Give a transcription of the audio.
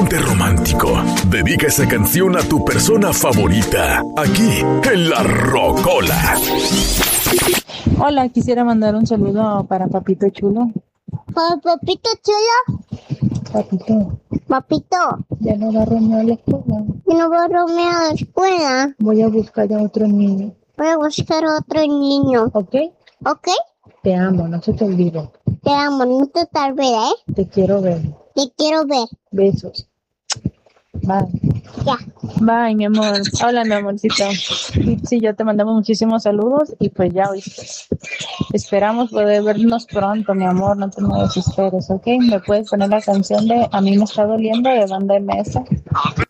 ponte romántico. Dedica esa canción a tu persona favorita, aquí en La Rocola. Hola, quisiera mandar un saludo para Papito Chulo. ¿Para Papito Chulo? Papito, Ya no va Romeo a la escuela. yo no voy a Romeo a la escuela. Voy a buscar a otro niño. Voy a buscar otro niño. ¿Ok? ¿Ok? Te amo, no se te olvide. Te amo, no te olvides, ¿eh? Te quiero ver. Te quiero ver. Besos. Bye. Ya. Bye, mi amor. Hola, mi amorcito. Sí, yo te mandamos muchísimos saludos y pues ya, ¿oíste? Esperamos poder vernos pronto, mi amor. No te me desesperes, ¿ok? ¿Me puedes poner la canción de A mí me está doliendo de Banda MS?